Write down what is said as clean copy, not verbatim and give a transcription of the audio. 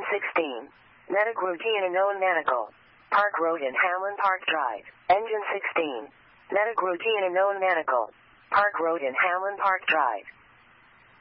Engine 16. Metagrogian unknown manacle. Park Road in Hamlin Park Drive. Engine 16. Metagrogian unknown manacle. Park Road in Hamlin Park Drive.